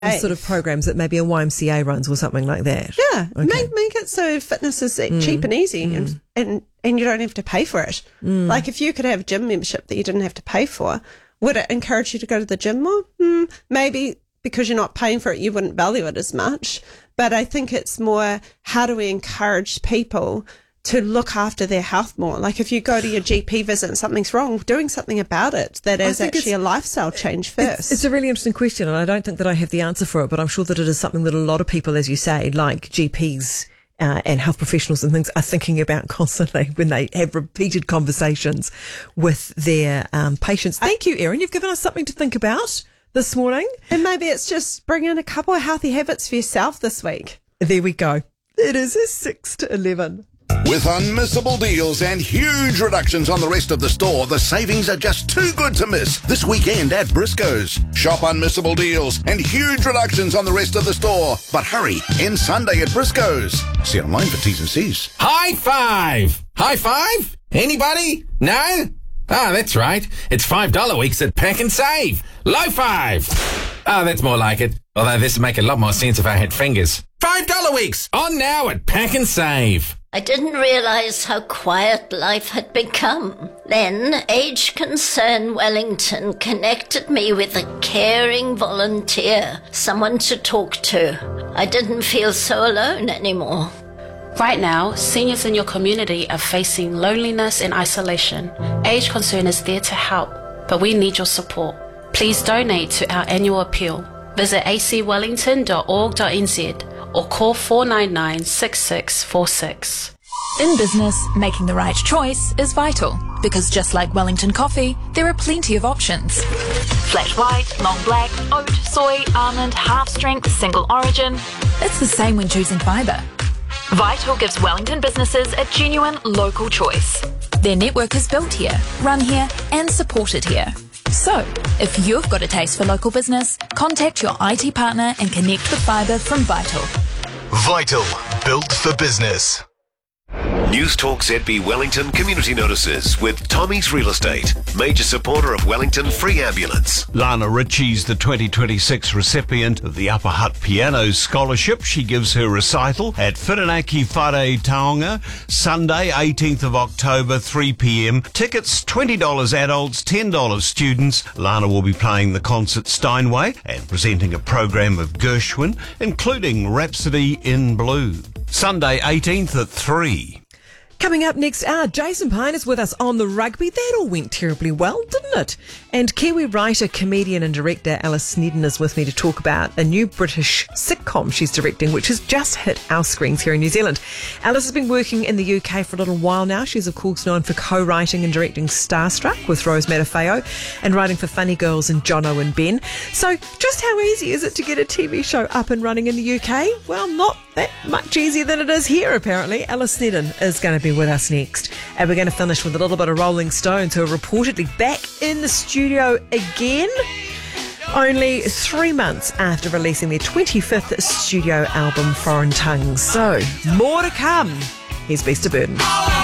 sort of programs that maybe a YMCA runs or something like that. Yeah, okay. make it so fitness is cheap and easy, and you don't have to pay for it. Like if you could have a gym membership that you didn't have to pay for, would it encourage you to go to the gym more? Maybe because you're not paying for it, you wouldn't value it as much. But I think it's more, how do we encourage people to look after their health more? Like if you go to your GP visit and something's wrong, doing something about it, that is actually a lifestyle change first. It's a really interesting question, and I don't think that I have the answer for it, but I'm sure that it is something that a lot of people, as you say, like GPs and health professionals and things, are thinking about constantly when they have repeated conversations with their patients. Thank you, Erin. You've given us something to think about this morning. And maybe it's just bring in a couple of healthy habits for yourself this week. There we go. It is 6 to 11. With unmissable deals and huge reductions on the rest of the store, the savings are just too good to miss this weekend at Briscoe's. Shop unmissable deals and huge reductions on the rest of the store. But hurry, end Sunday at Briscoe's. See online for T's and C's. High five! High five? Anybody? No? Ah, that's right. It's $5 weeks at Pack and Save. Low five! Ah, that's more like it. Although this would make a lot more sense if I had fingers. $5 weeks! On now at Pack and Save. I didn't realise how quiet life had become. Then Age Concern Wellington connected me with a caring volunteer, someone to talk to. I didn't feel so alone anymore. Right now, seniors in your community are facing loneliness and isolation. Age Concern is there to help, but we need your support. Please donate to our annual appeal. Visit acwellington.org.nz or call 499 6646. In business, making the right choice is vital, because just like Wellington coffee, there are plenty of options. Flat white, long black, oat, soy, almond, half strength, single origin. It's the same when choosing fibre. Vital gives Wellington businesses a genuine local choice. Their network is built here, run here, and supported here. So, if you've got a taste for local business, contact your IT partner and connect with fibre from Vital. Vital, built for business. News Talk ZB Wellington Community Notices with Tommy's Real Estate, major supporter of Wellington Free Ambulance. Lana Ritchie's the 2026 recipient of the Upper Hutt Piano Scholarship. She gives her recital at Whirinaki Whare Taonga, Sunday, 18th of October, 3 p.m. Tickets $20 adults, $10 students. Lana will be playing the concert Steinway and presenting a program of Gershwin, including Rhapsody in Blue. Sunday, 18th at 3. Coming up next hour, Jason Pine is with us on the rugby. That all went terribly well, didn't it? And Kiwi writer, comedian and director Alice Snedden is with me to talk about a new British sitcom she's directing, which has just hit our screens here in New Zealand. Alice has been working in the UK for a little while now. She's, of course, known for co-writing and directing Starstruck with Rose Matafeo and writing for Funny Girls and Jono and Ben. So just how easy is it to get a TV show up and running in the UK? Well, not that much easier than it is here, apparently. Alice Snedden is going to be with us next. And we're going to finish with a little bit of Rolling Stones, who are reportedly back in the studio again, only 3 months after releasing their 25th studio album, Foreign Tongues. So, more to come. Here's Beast of Burden.